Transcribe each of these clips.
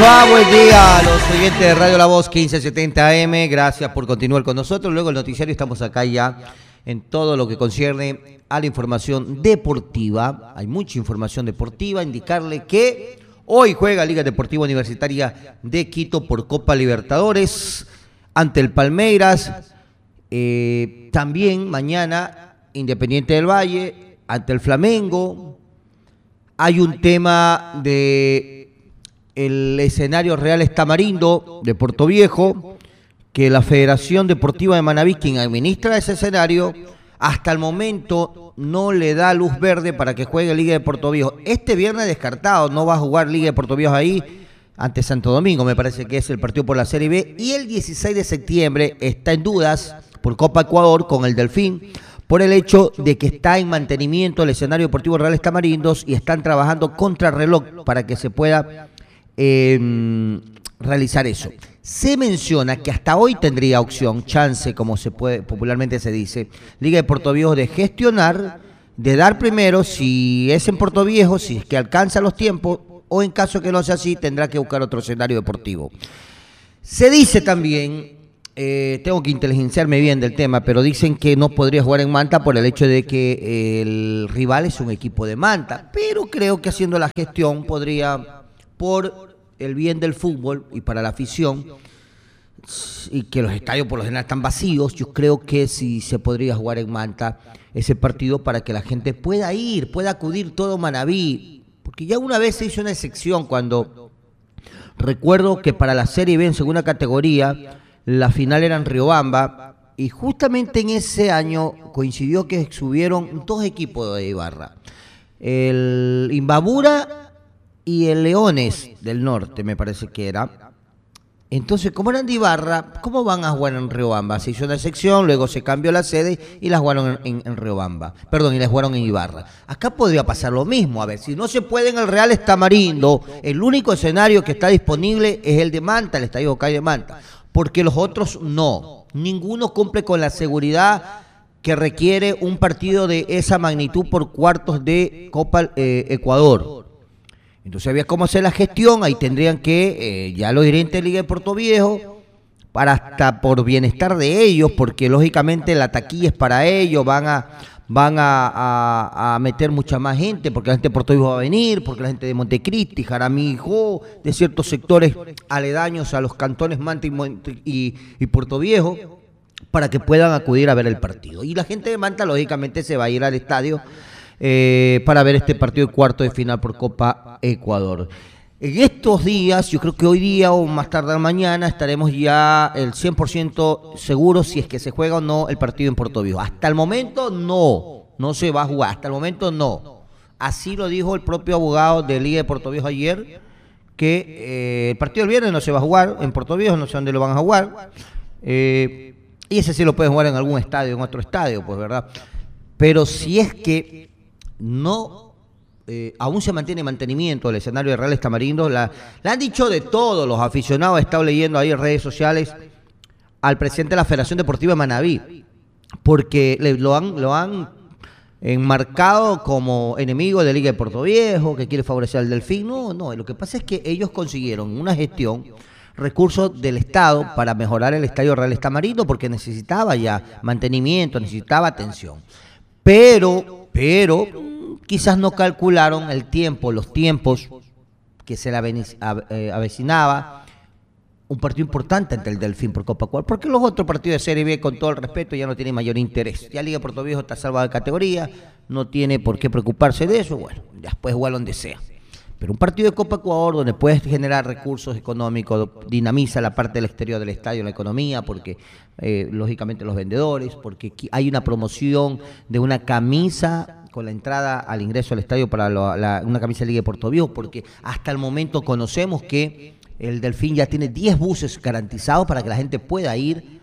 va? Buen día a los oyentes de Radio La Voz 1570 AM. Gracias por continuar con nosotros. Luego el noticiario, estamos acá ya en todo lo que concierne a la información deportiva. Hay mucha información deportiva. Indicarle que hoy juega Liga Deportiva Universitaria de Quito por Copa Libertadores ante el Palmeiras. También mañana Independiente del Valle ante el Flamengo. Hay un tema de el escenario Real Tamarindo de Puerto Viejo, que la Federación Deportiva de Manabí, quien administra ese escenario, hasta el momento no le da luz verde para que juegue Liga de Puerto Viejo. Este viernes descartado, no va a jugar Liga de Puerto Viejo ahí ante Santo Domingo, me parece que es el partido por la Serie B, y el 16 de septiembre está en dudas por Copa Ecuador con el Delfín, por el hecho de que está en mantenimiento el escenario deportivo Real Tamarindos y están trabajando contra reloj para que se pueda realizar eso. Se menciona que hasta hoy tendría opción, chance, como se puede popularmente se dice, Liga de Puerto Viejo de gestionar, de dar primero, si es en Puerto Viejo, si es que alcanza los tiempos, o en caso que no sea así, tendrá que buscar otro escenario deportivo. Se dice también, tengo que inteligenciarme bien del tema, pero dicen que no podría jugar en Manta por el hecho de que el rival es un equipo de Manta, pero creo que haciendo la gestión podría, por el bien del fútbol y para la afición, y que los estadios por lo general están vacíos, yo creo que sí se podría jugar en Manta ese partido para que la gente pueda ir, pueda acudir todo Manabí, porque ya una vez se hizo una excepción cuando recuerdo que para la Serie B en segunda categoría la final era en Riobamba y justamente en ese año coincidió que subieron dos equipos de Ibarra, el Imbabura y el Leones del Norte, me parece que era. Entonces, como eran de Ibarra, ¿cómo van a jugar en Riobamba? Se hizo una sección, luego se cambió la sede y las jugaron en Riobamba. Perdón, y las jugaron en Ibarra. Acá podría pasar lo mismo. A ver, si no se puede en el Real Tamarindo, el único escenario que está disponible es el de Manta, el Estadio Ocay de Manta. Porque los otros no. Ninguno cumple con la seguridad que requiere un partido de esa magnitud por cuartos de Copa Ecuador. Entonces había cómo hacer la gestión, ahí tendrían que, ya lo diré en Liga de Puerto Viejo, para hasta por bienestar de ellos, porque lógicamente la taquilla es para ellos, van a meter mucha más gente, porque la gente de Puerto Viejo va a venir, porque la gente de Montecristi, Jaramillo, de ciertos sectores aledaños a los cantones Manta y Puerto Viejo, para que puedan acudir a ver el partido. Y la gente de Manta lógicamente se va a ir al estadio para ver este partido de cuarto de final por Copa Ecuador. En estos días, yo creo que hoy día o más tardar mañana, estaremos ya el 100% seguros si es que se juega o no el partido en Puerto Viejo. Hasta el momento no se va a jugar, hasta el momento no. Así lo dijo el propio abogado de Liga de Puerto Viejo ayer, que el partido del viernes no se va a jugar en Puerto Viejo, no sé dónde lo van a jugar. Y ese sí lo pueden jugar en algún estadio, en otro estadio, pues, ¿verdad? Pero si es que no, aún se mantiene mantenimiento del escenario de Real Tamarindo. Le han dicho de todo los aficionados. He estado leyendo ahí en redes sociales al presidente de la Federación Deportiva de Manabí, porque lo han enmarcado como enemigo de Liga de Puerto Viejo, que quiere favorecer al Delfín. No, lo que pasa es que ellos consiguieron una gestión, recursos del Estado para mejorar el estadio Real Tamarindo, porque necesitaba ya mantenimiento, necesitaba atención. Pero quizás no calcularon los tiempos que se le avecinaba un partido importante ante el Delfín por Copa Ecuador, porque los otros partidos de Serie B, con todo el respeto, ya no tienen mayor interés. Ya Liga de Puerto Viejo está salvada de categoría, no tiene por qué preocuparse de eso, bueno, después jugar donde sea. Pero un partido de Copa Ecuador donde puedes generar recursos económicos, dinamiza la parte del exterior del estadio, la economía, porque lógicamente los vendedores, porque hay una promoción de una camisa con la entrada al ingreso al estadio para una camisa de Liga de Puerto Viejo, porque hasta el momento conocemos que el Delfín ya tiene 10 buses garantizados para que la gente pueda ir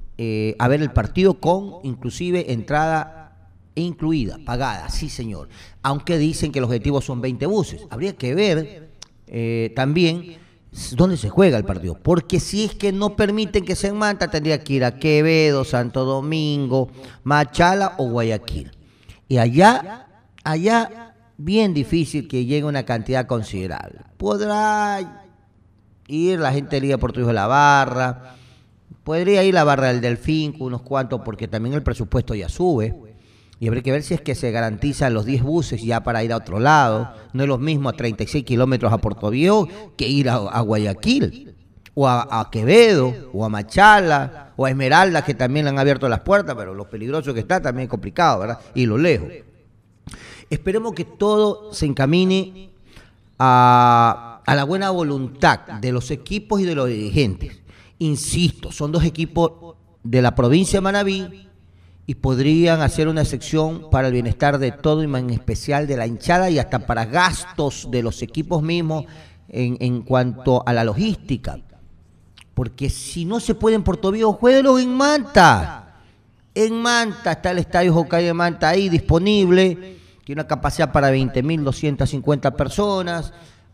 a ver el partido con inclusive entrada incluida, pagada, sí señor. Aunque dicen que el objetivo son 20 buses. Habría que ver también dónde se juega el partido. Porque si es que no permiten que sea en Manta, tendría que ir a Quevedo, Santo Domingo, Machala o Guayaquil. Y allá, bien difícil que llegue una cantidad considerable. Podrá ir la gente de Liga de Puerto Viejo a la barra, podría ir la barra del Delfín con unos cuantos, porque también el presupuesto ya sube. Y habría que ver si es que se garantizan los 10 buses ya para ir a otro lado. No es lo mismo a 36 kilómetros a Puerto Viejo que ir a Guayaquil, o a Quevedo, o a Machala, o a Esmeralda, que también le han abierto las puertas, pero lo peligroso que está también es complicado, ¿verdad? Y lo lejos. Esperemos que todo se encamine a la buena voluntad de los equipos y de los dirigentes. Insisto, son dos equipos de la provincia de Manabí, y podrían hacer una sección para el bienestar de todo y en especial de la hinchada y hasta para gastos de los equipos mismos en cuanto a la logística. Porque si no se puede en Puerto Viejo, jueguenlo en Manta. En Manta está el Estadio Jocay de Manta ahí disponible, tiene una capacidad para 20.250 personas,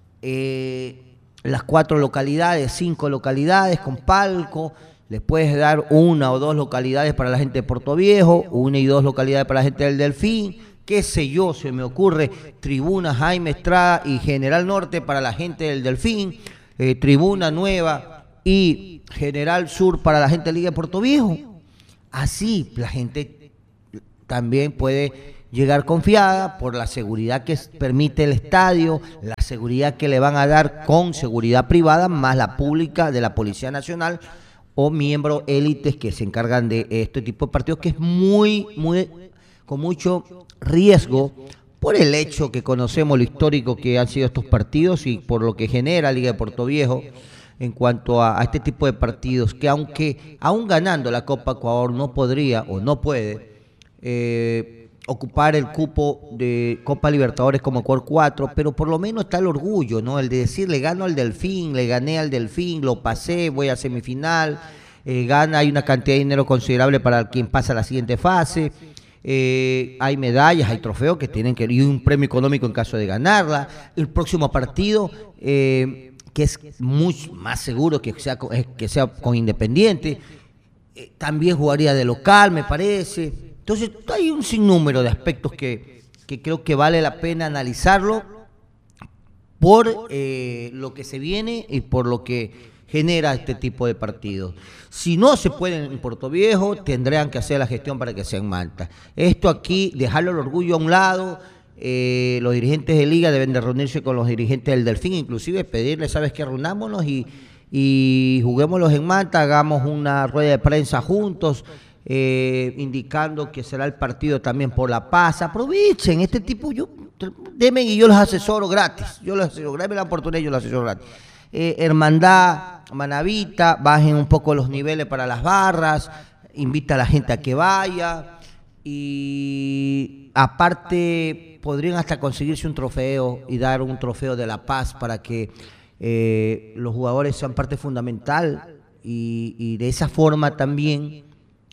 las 4 localidades, 5 localidades con palco. Les puedes dar 1 o 2 localidades para la gente de Puerto Viejo, 1 y 2 localidades para la gente del Delfín, qué sé yo, se me ocurre, tribuna Jaime Estrada y General Norte para la gente del Delfín, tribuna Nueva y General Sur para la gente de Liga de Puerto Viejo. Así la gente también puede llegar confiada por la seguridad que permite el estadio, la seguridad que le van a dar con seguridad privada, más la pública de la Policía Nacional, o miembros élites que se encargan de este tipo de partidos, que es con mucho riesgo por el hecho que conocemos lo histórico que han sido estos partidos y por lo que genera Liga de Puerto Viejo en cuanto a este tipo de partidos, que aún ganando la Copa Ecuador no podría o no puede ocupar el cupo de Copa Libertadores como Ecuador 4, pero por lo menos está el orgullo, ¿no? El de decir, le gano al Delfín, le gané al Delfín, lo pasé, voy a semifinal, hay una cantidad de dinero considerable para quien pasa a la siguiente fase, hay medallas, hay trofeos que tienen que ir, y un premio económico en caso de ganarla. El próximo partido, que es mucho más seguro que sea con Independiente, también jugaría de local, me parece. Entonces hay un sinnúmero de aspectos que creo que vale la pena analizarlo por lo que se viene y por lo que genera este tipo de partidos. Si no se pueden en Puerto Viejo, tendrán que hacer la gestión para que sea en Manta. Esto aquí, dejarlo el orgullo a un lado. Los dirigentes de Liga deben de reunirse con los dirigentes del Delfín, inclusive pedirles, ¿sabes qué? Reunámonos y juguémoslos en Manta, hagamos una rueda de prensa juntos, indicando que será el partido también por la paz. Aprovechen este tipo, denme y yo los asesoro gratis, denme la oportunidad, yo los asesoro gratis. Hermandad Manavita, bajen un poco los niveles para las barras, invita a la gente a que vaya, y aparte podrían hasta conseguirse un trofeo y dar un trofeo de la paz para que los jugadores sean parte fundamental y de esa forma también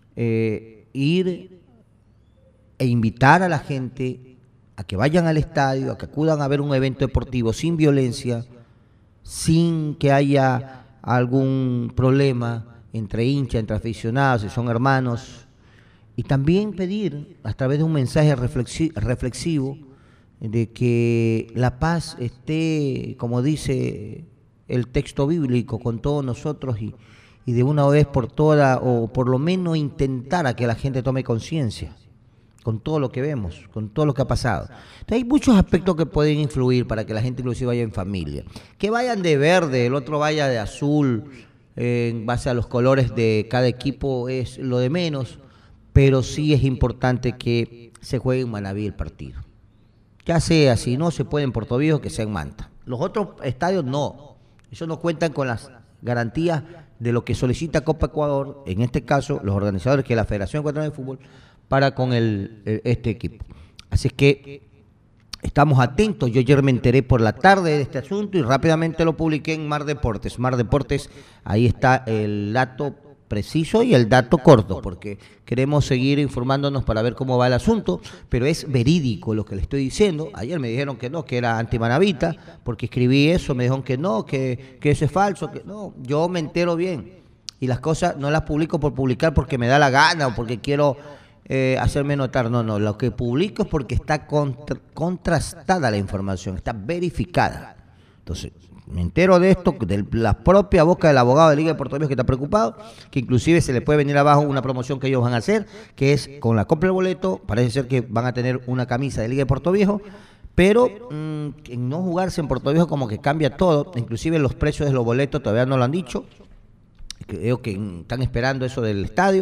ir e invitar a la gente a que vayan al estadio, a que acudan a ver un evento deportivo sin violencia, sin que haya algún problema entre hinchas, entre aficionados, si son hermanos, y también pedir a través de un mensaje reflexivo de que la paz esté, como dice el texto bíblico, con todos nosotros y de una vez por todas, o por lo menos intentar a que la gente tome conciencia con todo lo que vemos, con todo lo que ha pasado. Entonces hay muchos aspectos que pueden influir para que la gente inclusive vaya en familia. Que vayan de verde, el otro vaya de azul, en base a los colores de cada equipo es lo de menos, pero sí es importante que se juegue en Manabí el partido. Ya sea, si no se puede en Puerto Viejo, que sea en Manta. Los otros estadios no, ellos no cuentan con las garantías de lo que solicita Copa Ecuador, en este caso los organizadores, que es la Federación Ecuatoriana de Fútbol, para con este equipo. Así que estamos atentos. Yo ayer me enteré por la tarde de este asunto y rápidamente lo publiqué en Mar Deportes. Mar Deportes, ahí está el dato preciso y el dato corto, porque queremos seguir informándonos para ver cómo va el asunto, pero es verídico lo que le estoy diciendo. Ayer me dijeron que no, que era antimanavita, porque escribí eso, me dijeron que no, que eso es falso, que no. Yo me entero bien y las cosas no las publico por publicar porque me da la gana o porque quiero hacerme notar. No, lo que publico es porque está contrastada la información, está verificada. Entonces, Me entero de esto, de la propia boca del abogado de Liga de Puerto Viejo que está preocupado, que inclusive se le puede venir abajo una promoción que ellos van a hacer, que es con la compra del boleto, parece ser que van a tener una camisa de Liga de Puerto Viejo, pero en no jugarse en Puerto Viejo como que cambia todo, inclusive los precios de los boletos todavía no lo han dicho, creo que están esperando eso del estadio.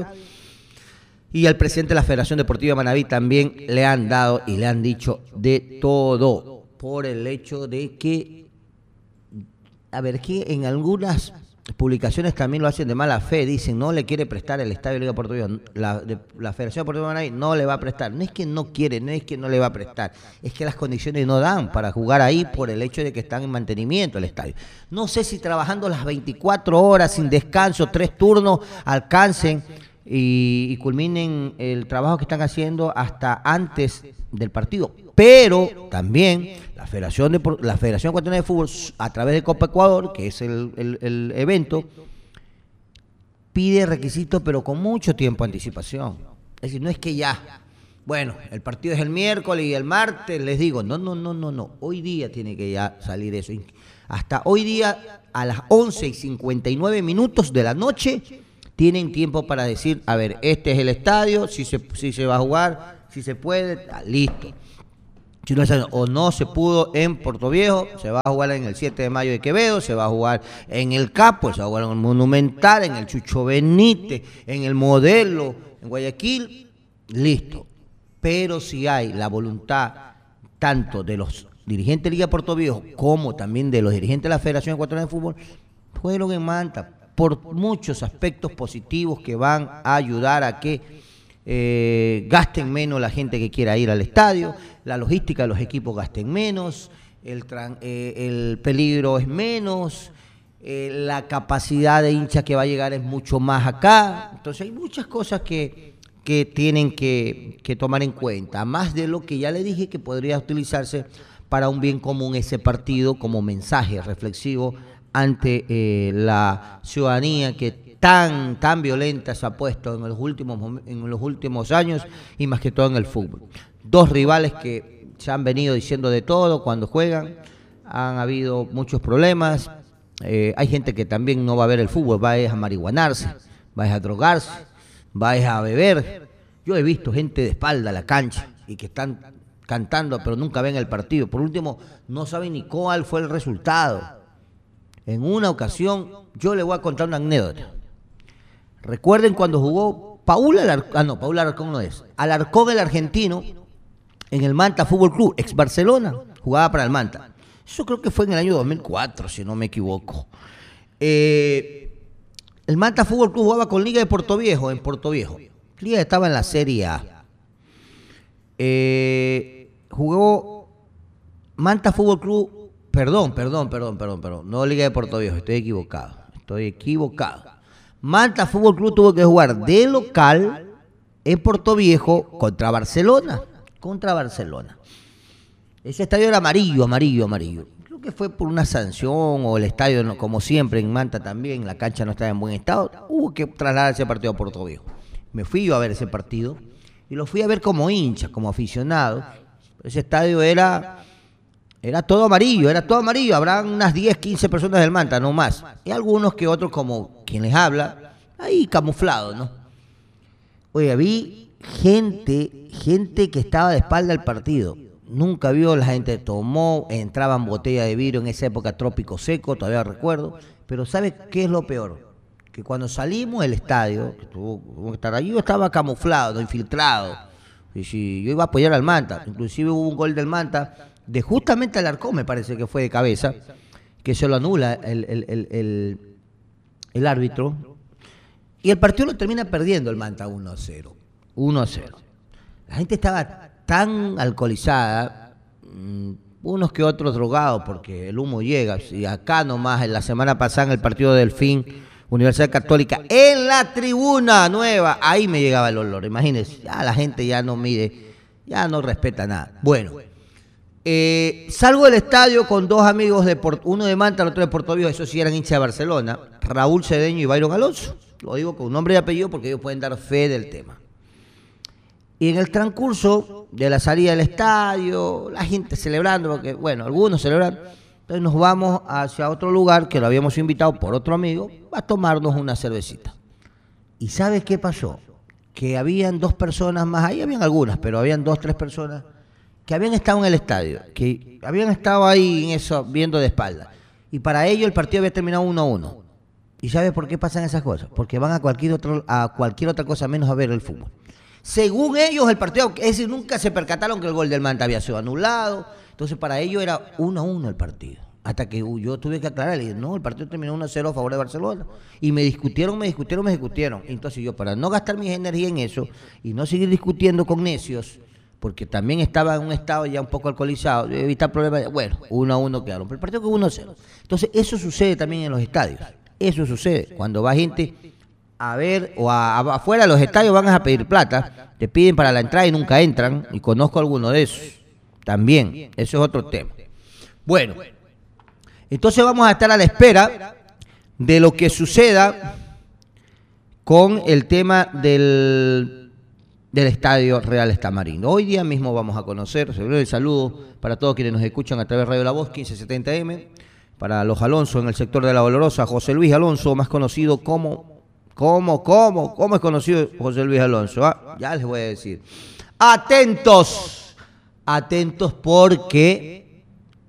Y al presidente de la Federación Deportiva de Manabí también le han dado y le han dicho de todo, por el hecho de que, a ver, que en algunas publicaciones también lo hacen de mala fe, dicen no le quiere prestar el estadio de Liga de Puerto Viejo, la Federación Deportiva de Manabí no le va a prestar, no es que no quiere, no es que no le va a prestar, es que las condiciones no dan para jugar ahí por el hecho de que están en mantenimiento el estadio. No sé si trabajando las 24 horas sin descanso, 3 turnos, alcancen y culminen el trabajo que están haciendo hasta antes del partido. Pero también la Federación Ecuatoriana de Fútbol, a través de Copa Ecuador, que es el evento, pide requisitos, pero con mucho tiempo de anticipación. Es decir, no es que ya, bueno, el partido es el miércoles y el martes, les digo, no. Hoy día tiene que ya salir eso. Hasta hoy día, a las 11:59 de la noche, tienen tiempo para decir, a ver, este es el estadio, si se va a jugar, si se puede, listo. Si no se pudo en Puerto Viejo, se va a jugar en el 7 de mayo de Quevedo, se va a jugar en el Capo, se va a jugar en el Monumental, en el Chucho Benítez, en el Modelo, en Guayaquil, listo. Pero si hay la voluntad tanto de los dirigentes de Liga de Puerto Viejo como también de los dirigentes de la Federación Ecuatoriana de Fútbol, fueron en Manta, por muchos aspectos positivos que van a ayudar a que gasten menos la gente que quiera ir al estadio, la logística de los equipos gasten menos, el peligro es menos, la capacidad de hincha que va a llegar es mucho más acá. Entonces hay muchas cosas que tienen que tomar en cuenta, más de lo que ya le dije que podría utilizarse para un bien común ese partido como mensaje reflexivo ante la ciudadanía que tan violenta se ha puesto en los últimos años y más que todo en el fútbol. Dos rivales que se han venido diciendo de todo cuando juegan, han habido muchos problemas, hay gente que también no va a ver el fútbol, va a marihuanarse, va a drogarse, va a beber. Yo he visto gente de espalda a la cancha y que están cantando pero nunca ven el partido. Por último, no saben ni cuál fue el resultado. En una ocasión, yo le voy a contar una anécdota. Recuerden cuando jugó Paul Alarcón no es. Alarcón, el argentino, en el Manta Fútbol Club, ex Barcelona, jugaba para el Manta. Eso creo que fue en el año 2004, si no me equivoco. El Manta Fútbol Club jugaba con Liga de Puerto Viejo, en Puerto Viejo. Liga estaba en la Serie A. Jugó Manta Fútbol Club. Perdón. No Liga de Puerto Viejo, estoy equivocado. Manta Fútbol Club tuvo que jugar de local en Puerto Viejo contra Barcelona. Ese estadio era amarillo. Creo que fue por una sanción o el estadio, como siempre en Manta también, la cancha no estaba en buen estado. Hubo que trasladar ese partido a Puerto Viejo. Me fui yo a ver ese partido y lo fui a ver como hincha, como aficionado. Ese estadio era todo amarillo, habrán unas 10, 15 personas del Manta, no más. Y algunos que otros, como quien les habla, ahí camuflados, ¿no? Oye, vi gente que estaba de espalda al partido. Nunca vio, la gente tomó, entraban botellas de vidrio en esa época, trópico seco, todavía recuerdo. Pero ¿sabe qué es lo peor? Que cuando salimos del estadio, que tuvo que estar allí, yo estaba camuflado, ¿no? Infiltrado. Y si yo iba a apoyar al Manta, inclusive hubo un gol del Manta de justamente Alarcón, me parece que fue de cabeza, que se lo anula el árbitro, y el partido lo termina perdiendo el Manta 1-0. La gente estaba tan alcoholizada, unos que otros drogados, porque el humo llega, y acá nomás, en la semana pasada en el partido de Delfín, Universidad Católica, en la tribuna nueva, ahí me llegaba el olor, imagínense, ya la gente ya no mide, ya no respeta nada. Bueno, salgo del estadio con dos amigos, uno de Manta, el otro de Puerto Viejo, esos sí eran hinchas de Barcelona, Raúl Cedeño y Byron Alonso. Lo digo con nombre y apellido porque ellos pueden dar fe del tema. Y en el transcurso de la salida del estadio, la gente celebrando, porque bueno, algunos celebran, Entonces nos vamos hacia otro lugar que lo habíamos invitado por otro amigo a tomarnos una cervecita. ¿Y sabes qué pasó? Que habían 2 personas más, ahí habían algunas, pero habían 2, 3 personas que habían estado en el estadio, que habían estado ahí en eso, viendo de espalda. Y para ellos el partido había terminado 1-1. ¿Y sabes por qué pasan esas cosas? Porque van a cualquier otra cosa menos a ver el fútbol. Según ellos el partido, es decir, nunca se percataron que el gol del Manta había sido anulado. Entonces para ellos era 1-1 el partido. Hasta que yo tuve que aclarar, le dije, no, el partido terminó 1-0 a favor de Barcelona. Y me discutieron. Entonces yo, para no gastar mi energía en eso y no seguir discutiendo con necios, porque también estaba en un estado ya un poco alcoholizado, evitar problemas, bueno, 1-1 quedaron, pero el partido quedó 1-0. Entonces eso sucede también en los estadios. Eso sucede cuando va gente a ver, o afuera de los estadios van a pedir plata, te piden para la entrada y nunca entran, y conozco alguno de esos también, eso es otro tema. Bueno, entonces vamos a estar a la espera de lo que suceda con el tema del Estadio Real Estamarindo. Hoy día mismo vamos a conocer, el saludo para todos quienes nos escuchan a través de Radio La Voz 1570M, para los Alonso en el sector de La Olorosa, José Luis Alonso, más conocido ¿Cómo es conocido José Luis Alonso? Ya les voy a decir. Atentos porque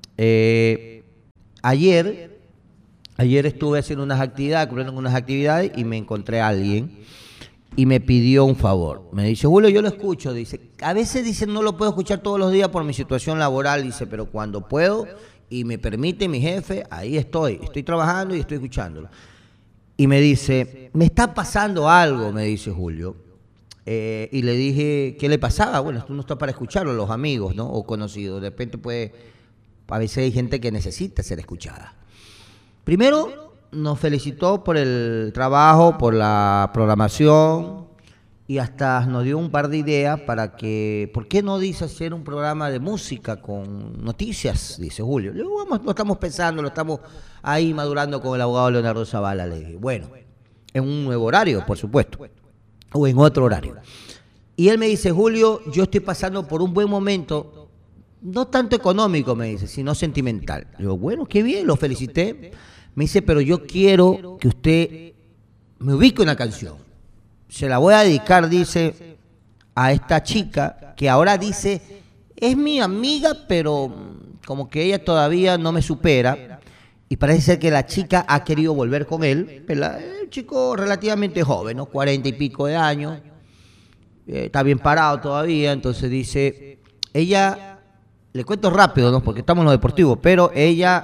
ayer estuve haciendo cumpliendo unas actividades y me encontré a alguien y me pidió un favor. Me dice, Julio, yo lo escucho. Dice, a veces dice no lo puedo escuchar todos los días por mi situación laboral, dice, pero cuando puedo y me permite mi jefe, ahí estoy trabajando y estoy escuchándolo. Y me dice, me está pasando algo, me dice Julio. Y le dije, ¿qué le pasaba? Bueno, esto no está para escucharlo, los amigos, ¿no? O conocidos. De repente a veces hay gente que necesita ser escuchada. Primero, nos felicitó por el trabajo, por la programación, y hasta nos dio un par de ideas para que, ¿por qué no dice hacer un programa de música con noticias? Dice Julio. Luego lo estamos pensando, lo estamos ahí madurando con el abogado Leonardo Zavala. Le dije, bueno, en un nuevo horario, por supuesto, o en otro horario. Y él me dice, Julio, yo estoy pasando por un buen momento, no tanto económico, me dice, sino sentimental. Digo, bueno, qué bien, lo felicité. Me dice, pero yo quiero que usted me ubique una canción. Se la voy a dedicar, dice, a esta chica que ahora dice, es mi amiga, pero como que ella todavía no me supera. Y parece ser que la chica ha querido volver con él. El chico relativamente joven, ¿no? 40 y pico de años. Está bien parado todavía. Entonces dice, ella, le cuento rápido, ¿no? Porque estamos en lo deportivo, pero ella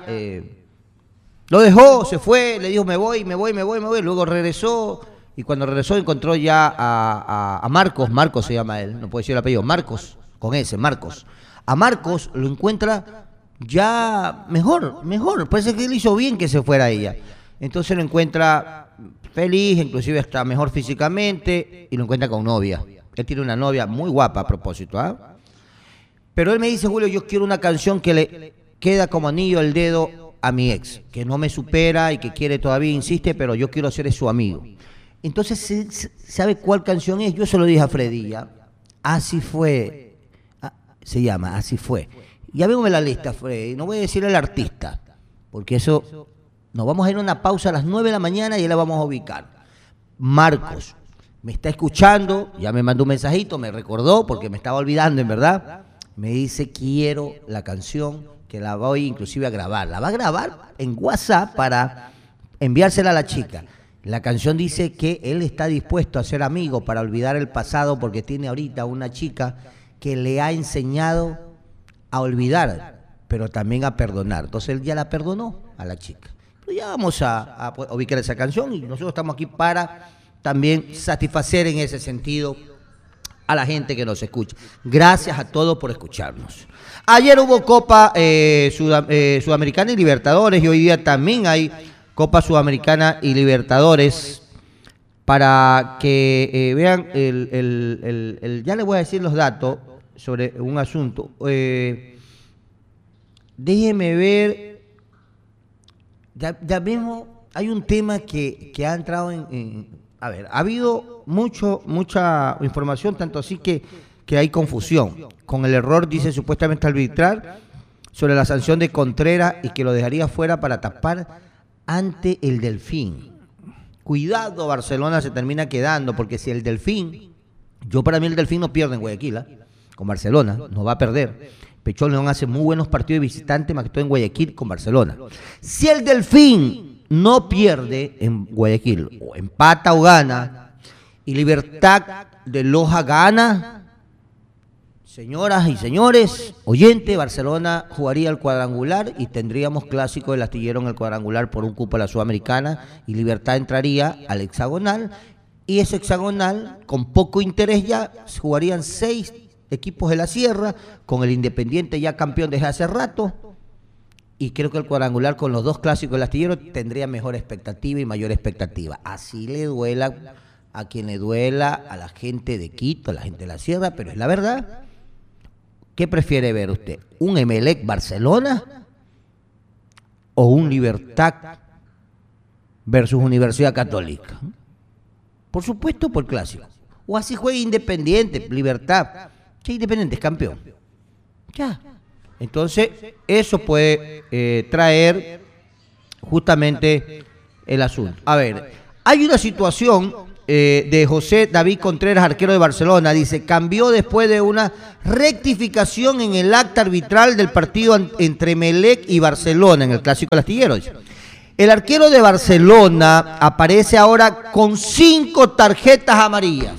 lo dejó, se fue, le dijo, me voy. Luego regresó. Y cuando regresó encontró ya a Marcos se llama él, no puedo decir el apellido, Marcos, con ese, Marcos. A Marcos lo encuentra ya mejor, parece que él hizo bien que se fuera ella. Entonces lo encuentra feliz, inclusive está mejor físicamente, y lo encuentra con novia. Él tiene una novia muy guapa a propósito, ¿ah? Pero él me dice, Julio, yo quiero una canción que le queda como anillo al dedo a mi ex, que no me supera y que quiere todavía, insiste, pero yo quiero ser su amigo. Entonces, ¿sabe cuál canción es? Yo se lo dije a Freddy, ya. Así fue. Se llama Así fue. Ya vemos la lista, Freddy. No voy a decir el artista, porque eso... Nos vamos a ir a una pausa a las 9 de la mañana y ya la vamos a ubicar. Marcos, me está escuchando, ya me mandó un mensajito, me recordó, porque me estaba olvidando, en verdad. Me dice, quiero la canción, que la voy inclusive a grabar. La va a grabar en WhatsApp para enviársela a la chica. La canción dice que él está dispuesto a ser amigo para olvidar el pasado porque tiene ahorita una chica que le ha enseñado a olvidar, pero también a perdonar. Entonces él ya la perdonó a la chica. Pero ya vamos a ubicar esa canción y nosotros estamos aquí para también satisfacer en ese sentido a la gente que nos escucha. Gracias a todos por escucharnos. Ayer hubo Copa Sudamericana y Libertadores y hoy día también hay Copa Sudamericana y Libertadores para que vean ya les voy a decir los datos sobre un asunto. Déjenme ver, ya mismo hay un tema que ha entrado a ver, ha habido mucha información, tanto así que hay confusión con el error, dice supuestamente arbitral sobre la sanción de Contreras y que lo dejaría fuera para tapar ante el Delfín. Cuidado, Barcelona se termina quedando, porque si el Delfín, para mí el Delfín no pierde en Guayaquil, con Barcelona, no va a perder. Pechón León hace muy buenos partidos de visitante, más que todo en Guayaquil con Barcelona. Si el Delfín no pierde en Guayaquil, o empata o gana, y Libertad de Loja gana, señoras y señores, oyente, Barcelona jugaría el cuadrangular y tendríamos clásico del Astillero en el cuadrangular por un cupo a la Sudamericana, y Libertad entraría al hexagonal, y ese hexagonal, con poco interés ya, jugarían 6 equipos de la Sierra, con el Independiente ya campeón desde hace rato, y creo que el cuadrangular con los 2 clásicos del Astillero tendría mejor expectativa y mayor expectativa. Así le duela a quien le duela, a la gente de Quito, a la gente de la Sierra, pero es la verdad. ¿Qué prefiere ver usted? ¿Un Emelec Barcelona o un Libertad versus Universidad Católica? Por supuesto por clásico. O así juega Independiente, Libertad. ¿Qué Independiente es campeón? Ya. Entonces, eso puede traer justamente el asunto. A ver, hay una situación de José David Contreras, arquero de Barcelona. Dice, cambió después de una rectificación en el acta arbitral del partido entre Emelec y Barcelona en el Clásico del Astillero. El arquero de Barcelona aparece ahora con 5 tarjetas amarillas.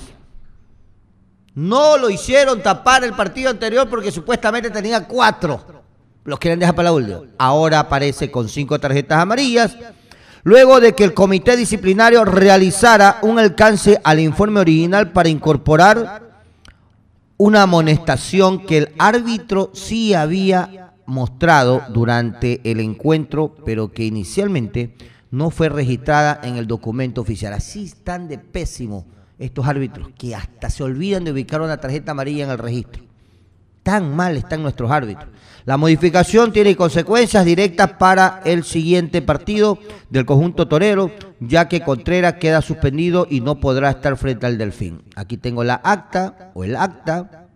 No lo hicieron tapar el partido anterior porque supuestamente tenía 4. Los quieren dejar para la última. Ahora aparece con 5 tarjetas amarillas, luego de que el comité disciplinario realizara un alcance al informe original para incorporar una amonestación que el árbitro sí había mostrado durante el encuentro, pero que inicialmente no fue registrada en el documento oficial. Así están de pésimo estos árbitros, que hasta se olvidan de ubicar una tarjeta amarilla en el registro. Tan mal están nuestros árbitros. La modificación tiene consecuencias directas para el siguiente partido del conjunto torero, ya que Contreras queda suspendido y no podrá estar frente al Delfín. Aquí tengo la acta, o el acta,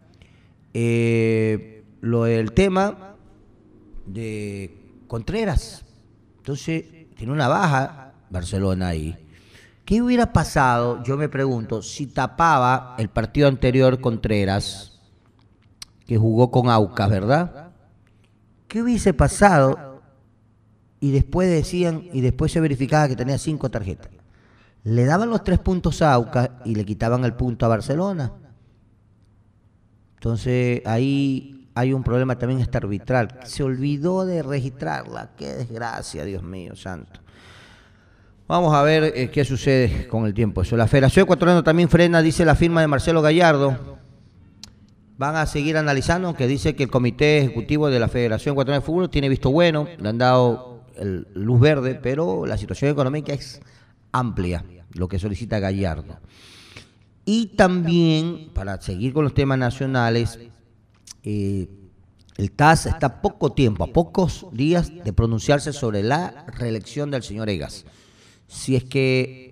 lo del tema de Contreras. Entonces, tiene una baja Barcelona ahí. ¿Qué hubiera pasado, yo me pregunto, si tapaba el partido anterior Contreras, que jugó con Aucas, ¿verdad? ¿Qué hubiese pasado? Y después decían, y después se verificaba que tenía 5 tarjetas. Le daban los 3 puntos a Aucas y le quitaban el punto a Barcelona. Entonces ahí hay un problema también arbitral. Se olvidó de registrarla. Qué desgracia, Dios mío santo. Vamos a ver qué sucede con el tiempo. Eso. La Federación Ecuatoriana también frena, dice la firma de Marcelo Gallardo. Van a seguir analizando, aunque dice que el Comité Ejecutivo de la Federación Ecuatoriana de Fútbol tiene visto bueno, le han dado luz verde, pero la situación económica es amplia, lo que solicita Gallardo. Y también, para seguir con los temas nacionales, el TAS está a poco tiempo, a pocos días de pronunciarse sobre la reelección del señor Egas. Si es que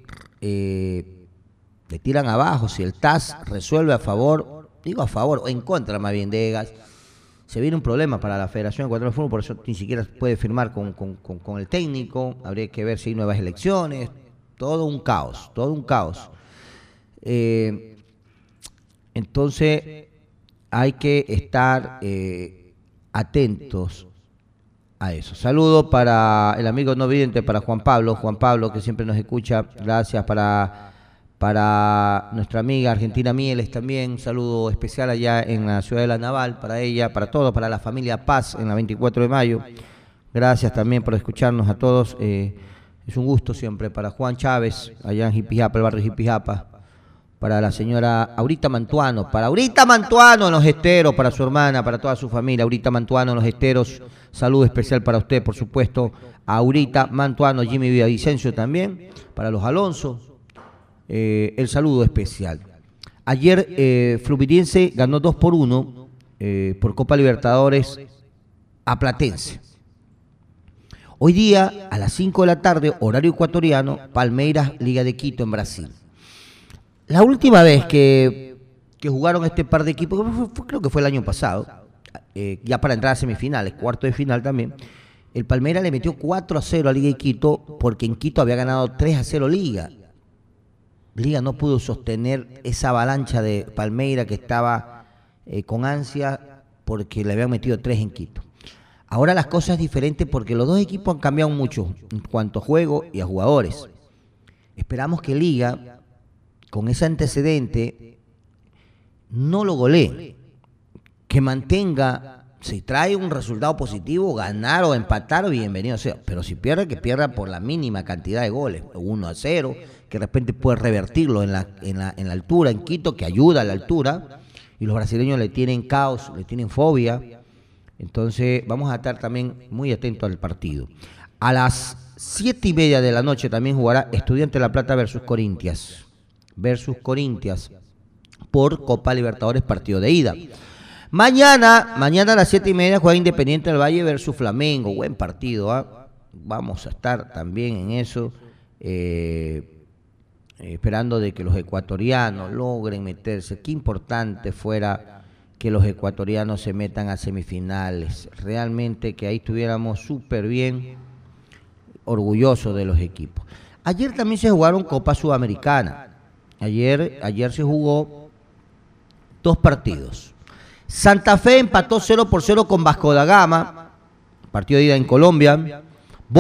le tiran abajo, si el TAS resuelve a favor, digo a favor o en contra más bien de Egas, se viene un problema para la Federación Ecuatoriana de Fútbol, por eso ni siquiera puede firmar con el técnico, habría que ver si hay nuevas elecciones, todo un caos, todo un caos. Entonces hay que estar atentos a eso. Saludo para el amigo no vidente, para Juan Pablo que siempre nos escucha, gracias. Para nuestra amiga Argentina Mieles también, un saludo especial allá en la ciudad de La Naval, para ella, para todos, para la familia Paz en la 24 de mayo. Gracias también por escucharnos a todos, es un gusto siempre. Para Juan Chávez, allá en Jipijapa, el barrio Jipijapa, para la señora Aurita Mantuano, en Los Esteros, para su hermana, para toda su familia, Aurita Mantuano en Los Esteros, saludo especial para usted, por supuesto, a Aurita Mantuano, Jimmy Villavicencio también, para los Alonso. El saludo especial. Ayer Fluminense ganó 2-1 por Copa Libertadores a Platense. Hoy día a las 5 de la tarde, horario ecuatoriano, Palmeiras, Liga de Quito en Brasil. La última vez que jugaron este par de equipos, creo que fue el año pasado, ya para entrar a semifinales, cuarto de final también. El Palmeiras le metió 4-0 a Liga de Quito, porque en Quito había ganado 3-0 Liga. Liga no pudo sostener esa avalancha de Palmeiras que estaba con ansia porque le habían metido 3 en Quito. Ahora las cosas diferentes porque los dos equipos han cambiado mucho en cuanto a juego y a jugadores. Esperamos que Liga, con ese antecedente, no lo golee, que mantenga, si trae un resultado positivo, ganar o empatar, bienvenido sea. Pero si pierde, que pierda por la mínima cantidad de goles, 1-0, que de repente puede revertirlo en la altura, en Quito, que ayuda a la altura, y los brasileños le tienen caos, le tienen fobia. Entonces vamos a estar también muy atentos al partido. A las 7:30 de la noche también jugará Estudiantes de La Plata versus Corinthians. Por Copa Libertadores, partido de ida. Mañana a las 7:30 juega Independiente del Valle versus Flamengo. Buen partido, ¿eh? Vamos a estar también en eso, esperando de que los ecuatorianos logren meterse. Qué importante fuera que los ecuatorianos se metan a semifinales. Realmente que ahí estuviéramos súper bien, orgullosos de los equipos. Ayer también se jugaron Copa Sudamericana. Ayer se jugó 2 partidos. Santa Fe empató 0-0 con Vasco da Gama, partido de ida en Colombia.